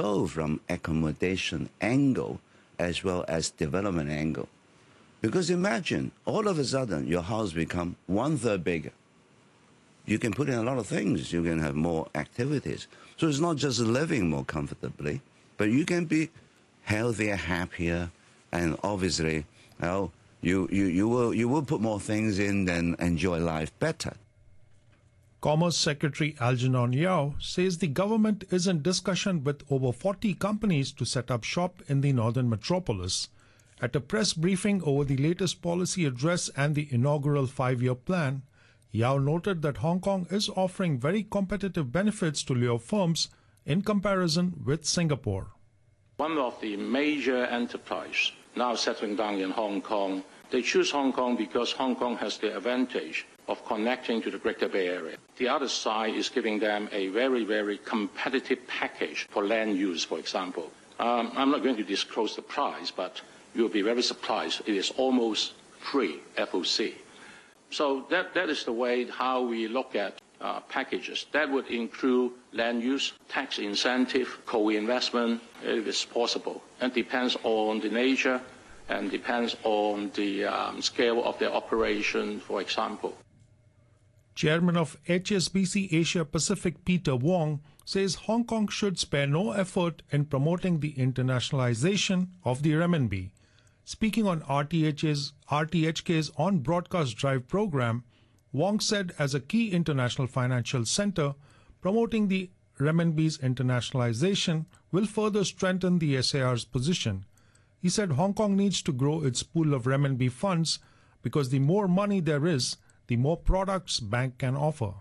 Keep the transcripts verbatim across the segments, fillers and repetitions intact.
both from accommodation angle as well as development angle. Because imagine, all of a sudden, your house become one-third bigger. You can put in a lot of things. You can have more activities. So it's not just living more comfortably, but you can be healthier, happier, and obviously, you know, you, you, you, will, you will put more things in and enjoy life better. Commerce Secretary Algernon Yao says the government is in discussion with over forty companies to set up shop in the northern metropolis. At a press briefing over the latest policy address and the inaugural five-year plan, Yao noted that Hong Kong is offering very competitive benefits to Leo firms in comparison with Singapore. One of the major enterprises now settling down in Hong Kong, they choose Hong Kong because Hong Kong has the advantage of connecting to the Greater Bay Area. The other side is giving them a very, very competitive package for land use, for example. Um, I'm not going to disclose the price, but you'll be very surprised. It is almost free F O C. So that, that is the way how we look at uh, packages. That would include land use, tax incentive, co-investment, if it's possible. It depends on the nature and depends on the um, scale of their operation, for example. Chairman of H S B C Asia Pacific Peter Wong says Hong Kong should spare no effort in promoting the internationalization of the renminbi. Speaking on R T H's, R T H K's On Broadcast Drive program, Wong said as a key international financial center, promoting the renminbi's internationalization will further strengthen the S A R's position. He said Hong Kong needs to grow its pool of renminbi funds because the more money there is, the more products bank can offer.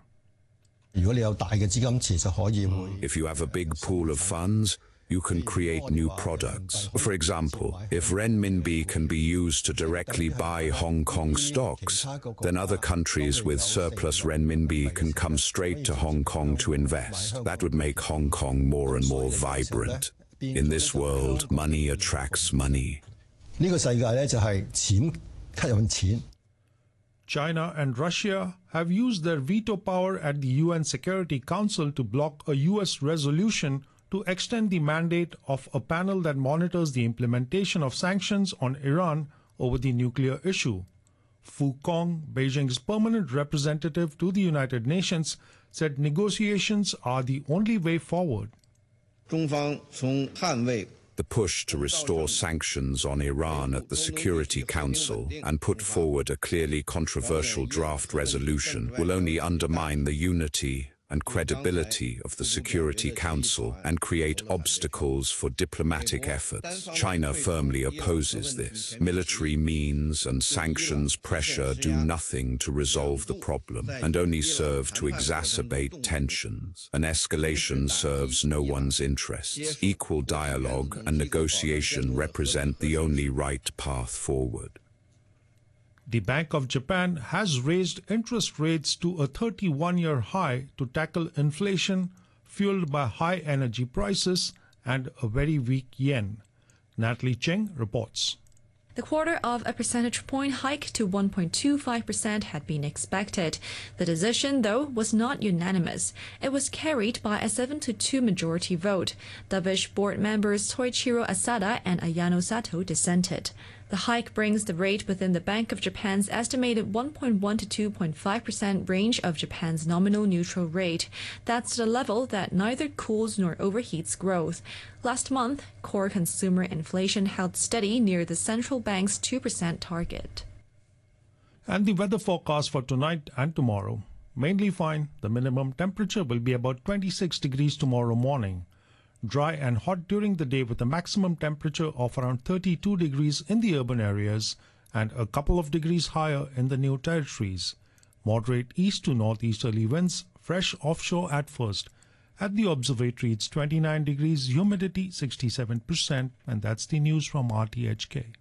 If you have a big pool of funds, you can create new products. For example, if renminbi can be used to directly buy Hong Kong stocks, then other countries with surplus renminbi can come straight to Hong Kong to invest. That would make Hong Kong more and more vibrant. In this world, money attracts money. China and Russia have used their veto power at the U N Security Council to block a U S resolution to extend the mandate of a panel that monitors the implementation of sanctions on Iran over the nuclear issue. Fu Kong, Beijing's permanent representative to the United Nations, said negotiations are the only way forward. The push to restore sanctions on Iran at the Security Council and put forward a clearly controversial draft resolution will only undermine the unity and credibility of the Security Council and create obstacles for diplomatic efforts. China firmly opposes this. Military means and sanctions pressure do nothing to resolve the problem and only serve to exacerbate tensions. An escalation serves no one's interests. Equal dialogue and negotiation represent the only right path forward. The Bank of Japan has raised interest rates to a thirty-one-year high to tackle inflation fueled by high energy prices and a very weak yen. Natalie Cheng reports. The quarter of a percentage point hike to one point two five percent had been expected. The decision, though, was not unanimous. It was carried by a seven to two majority vote. Dovish board members Toichiro Asada and Ayano Sato dissented. The hike brings the rate within the Bank of Japan's estimated one point one to two point five percent range of Japan's nominal neutral rate. That's the level that neither cools nor overheats growth. Last month, core consumer inflation held steady near the central bank's two percent target. And the weather forecast for tonight and tomorrow. Mainly fine. The minimum temperature will be about twenty-six degrees tomorrow morning. Dry and hot during the day with a maximum temperature of around thirty-two degrees in the urban areas and a couple of degrees higher in the new territories. Moderate east to northeasterly winds, fresh offshore at first. At the observatory, it's twenty-nine degrees, humidity sixty-seven percent, and that's the news from R T H K.